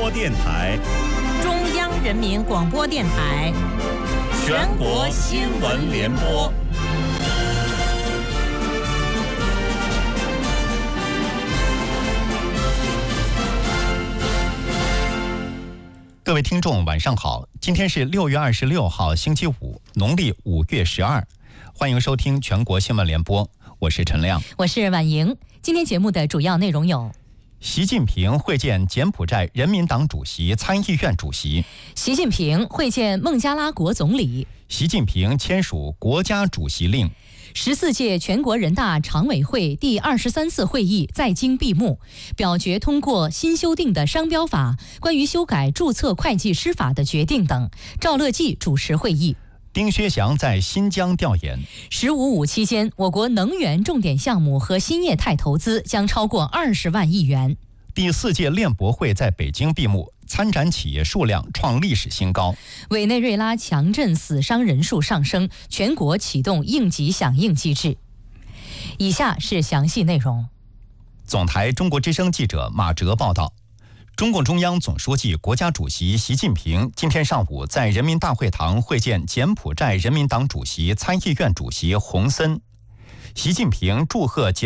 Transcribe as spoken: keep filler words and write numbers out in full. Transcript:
播电台、 中央人民广播电台、 全国新闻联播。各位听众，晚上好！今天是六月二十六号，星期五，农历五月十二。欢迎收听全国新闻联播，我是陈亮， 我是婉莹。今天节目的主要内容有： 习近平会见柬埔寨人民党主席、参议院主席； 习近平会见孟加拉国总理； 习近平签署国家主席令。 十四届全国人大常委会第二十三次会议在京闭幕，表决通过新修订的商标法、关于修改注册会计师法的决定等。赵乐际主持会议。 丁薛祥在新疆调研。 十五五期间，我国能源重点项目和新业态投资将超过二十万亿元。 第四届链博会在北京闭幕，参展企业数量创历史新高。 委内瑞拉强震死伤人数上升，全国启动应急响应机制。以下是详细内容。 总台中国之声记者马哲报道。中共中央总书记、国家主席习近平今天上午在人民大会堂会见柬埔寨人民党主席、参议院主席洪森。习近平祝贺柬